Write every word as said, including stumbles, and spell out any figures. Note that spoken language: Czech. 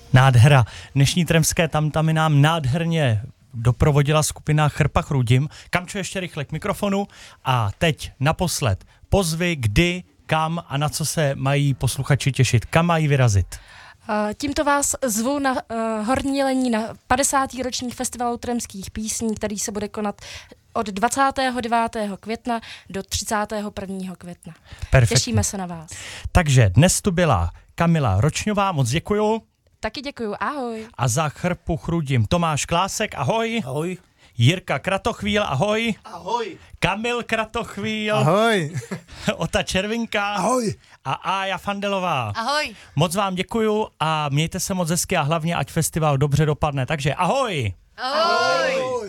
Nádhera. Dnešní Tremské tamtamy nám nádherně doprovodila skupina Chrpa Chrudim. Kamčo, ještě rychle k mikrofonu. A teď naposled pozvy, kdy, kam a na co se mají posluchači těšit. Kam mají vyrazit? Tímto vás zvu na uh, Horní Jelení na padesátý ročník festivalu tremských písní, který se bude konat od dvacátého devátého května do třicátého prvního května. Perfektně. Těšíme se na vás. Takže dnes tu byla Kamila Ročňová, moc děkuju. Taky děkuju, ahoj. A za Chrpu Chrudim Tomáš Klásek, ahoj. Ahoj. Jirka Kratochvíl, ahoj. Ahoj. Kamil Kratochvíl. Ahoj. Ota Červinka. Ahoj. A Ája Fandelová. Ahoj. Moc vám děkuju a mějte se moc hezky a hlavně ať festival dobře dopadne. Takže ahoj. Ahoj. Ahoj.